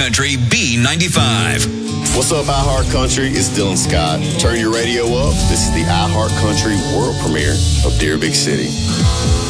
Country B95. What's up, iHeart Country? It's Dylan Scott. Turn your radio up. This is the iHeart Country world premiere of Dear Big City.